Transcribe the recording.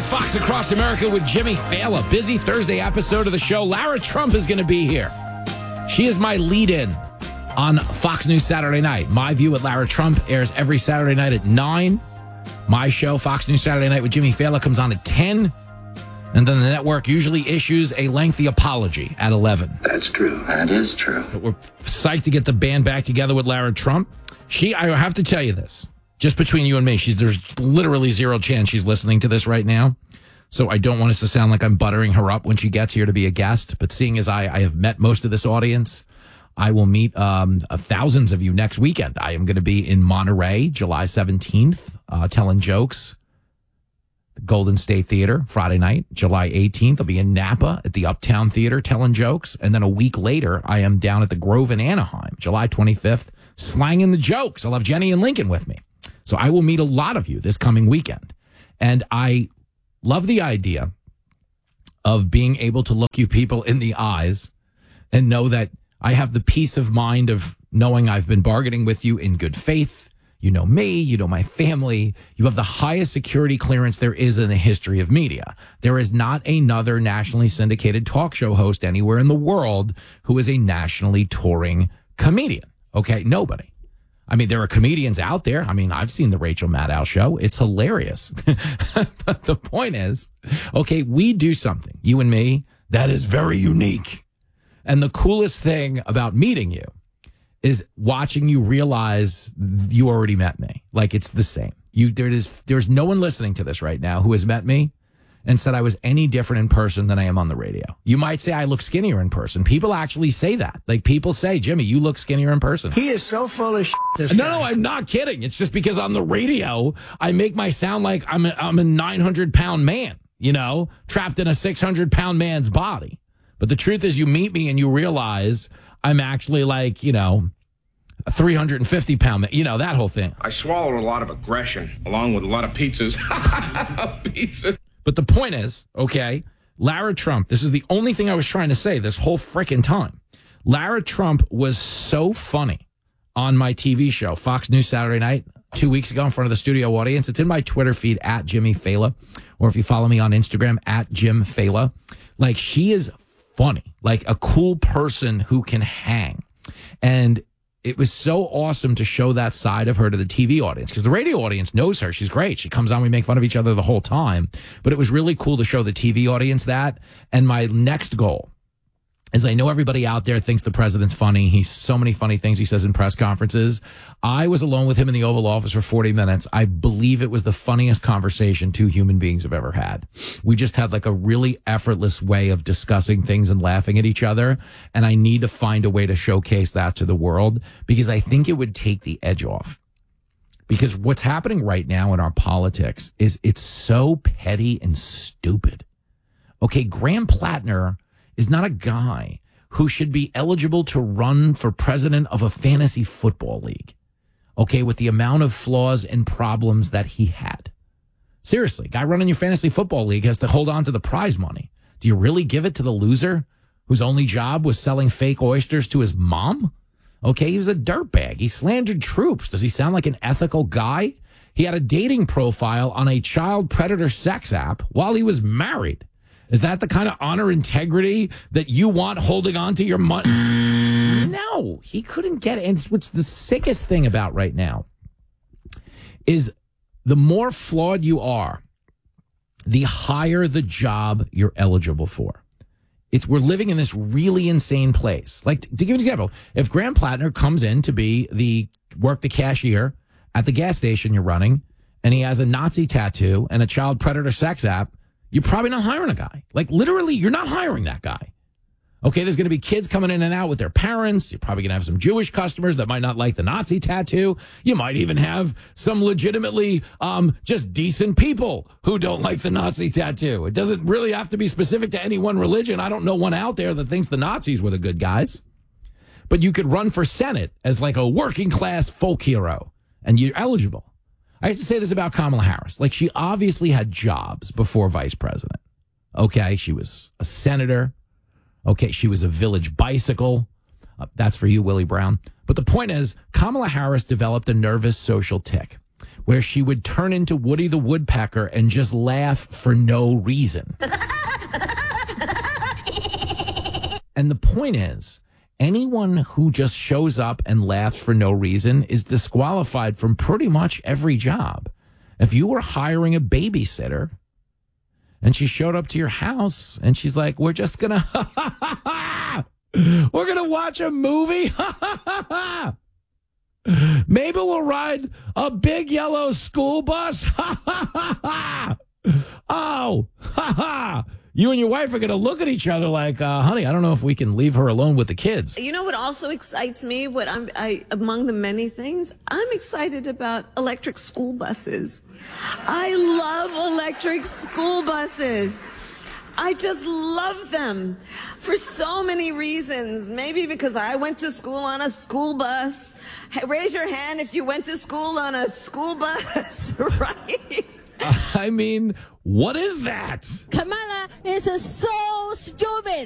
It's Fox Across America with Jimmy Fallon. Busy Thursday episode of the show. Lara Trump is going to be here. She is my lead-in on Fox News Saturday Night. My View with Lara Trump airs every Saturday night at 9. My show, Fox News Saturday Night with Jimmy Fallon, comes on at 10. And then the network usually issues a lengthy apology at 11. That's true. That is true. But we're psyched to get the band back together with Lara Trump. I have to tell you this, just between you and me, there's literally zero chance she's listening to this right now. So I don't want us to sound like I'm buttering her up when she gets here to be a guest. But seeing as I have met most of this audience, I will meet thousands of you next weekend. I am going to be in Monterey, July 17th, telling jokes. The Golden State Theater, Friday night. July 18th, I'll be in Napa at the Uptown Theater telling jokes. And then a week later, I am down at the Grove in Anaheim, July 25th, slanging the jokes. I'll have Jenny and Lincoln with me. So I will meet a lot of you this coming weekend. And I love the idea of being able to look you people in the eyes and know that I have the peace of mind of knowing I've been bargaining with you in good faith. You know me, you know my family. You have the highest security clearance there is in the history of media. There is not another nationally syndicated talk show host anywhere in the world who is a nationally touring comedian. Okay, nobody. I mean, there are comedians out there. I mean, I've seen the Rachel Maddow show. It's hilarious. But the point is, okay, we do something, you and me, that is very unique. And the coolest thing about meeting you is watching you realize you already met me. Like, it's the same. There's no one listening to this right now who has met me and said I was any different in person than I am on the radio. You might say I look skinnier in person. People actually say that. Like, people say, Jimmy, you look skinnier in person. He is so full of shit, this guy. No, I'm not kidding. It's just because on the radio, I make my sound like I'm a 900-pound man, trapped in a 600-pound man's body. But the truth is, you meet me and you realize I'm actually like, a 350-pound man, that whole thing. I swallowed a lot of aggression along with a lot of pizzas. Pizzas. But the point is, okay, Lara Trump, this is the only thing I was trying to say this whole frickin' time. Lara Trump was so funny on my TV show, Fox News Saturday Night, 2 weeks ago in front of the studio audience. It's in my Twitter feed, at Jimmy Fallon, or if you follow me on Instagram, at Jim Fallon. Like, she is funny, like a cool person who can hang. And it was so awesome to show that side of her to the TV audience, because the radio audience knows her. She's great. She comes on. We make fun of each other the whole time. But it was really cool to show the TV audience that. And my next goal is, I know everybody out there thinks the president's funny. He's so many funny things he says in press conferences. I was alone with him in the Oval Office for 40 minutes. I believe it was the funniest conversation two human beings have ever had. We just had like a really effortless way of discussing things and laughing at each other. And I need to find a way to showcase that to the world, because I think it would take the edge off. Because what's happening right now in our politics is it's so petty and stupid. Okay, Graham Plattner is not a guy who should be eligible to run for president of a fantasy football league, okay, with the amount of flaws and problems that he had. Seriously, guy running your fantasy football league has to hold on to the prize money. Do you really give it to the loser whose only job was selling fake oysters to his mom? Okay, he was a dirtbag. He slandered troops. Does he sound like an ethical guy? He had a dating profile on a child predator sex app while he was married. Is that the kind of honor integrity that you want holding on to your money? No, he couldn't get it. And what's the sickest thing about right now is the more flawed you are, the higher the job you're eligible for. We're living in this really insane place. Like, to give an example, if Graham Plattner comes in to work the cashier at the gas station you're running, and he has a Nazi tattoo and a child predator sex app, you're probably not hiring a guy. Like, literally, you're not hiring that guy. Okay, there's going to be kids coming in and out with their parents. You're probably going to have some Jewish customers that might not like the Nazi tattoo. You might even have some legitimately just decent people who don't like the Nazi tattoo. It doesn't really have to be specific to any one religion. I don't know one out there that thinks the Nazis were the good guys. But you could run for Senate as like a working class folk hero, and you're eligible. I used to say this about Kamala Harris. Like, she obviously had jobs before vice president. Okay, she was a senator. Okay, she was a village bicycle. That's for you, Willie Brown. But the point is, Kamala Harris developed a nervous social tic where she would turn into Woody the Woodpecker and just laugh for no reason. And the point is, anyone who just shows up and laughs for no reason is disqualified from pretty much every job. If you were hiring a babysitter and she showed up to your house and she's like, we're just going to, we're going to watch a movie. Maybe we'll ride a big yellow school bus. Oh, you and your wife are going to look at each other like, honey, I don't know if we can leave her alone with the kids. You know what also excites me? What among the many things, I'm excited about electric school buses. I love electric school buses. I just love them for so many reasons. Maybe because I went to school on a school bus. Hey, raise your hand if you went to school on a school bus, right? I mean, what is that? Kamala is so stupid.